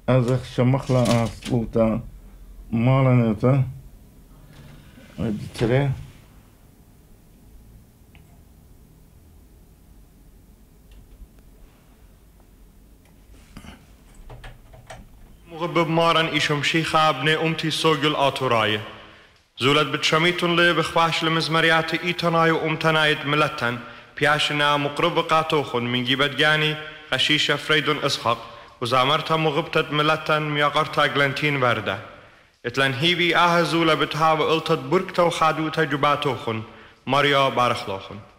أزخ شمخلا أصلوتا مالنتا ترى مغبب مارن إيشم شيخا ابن أمتي سوق الآتوراية زولت بتشميتن لي بخواش المزمريات إيتناي وأمتنايت ملتن بياشنا مقرب قاتوخن من جيبت جاني غشيشة فريدن إسحاق وزامرتها مغبتت ملتن مياقرتا جلنتين وردة اتلن هيبي زولة بتهاو قلتت بركتا وخادوتا جباتوخن مريا بارخلوخن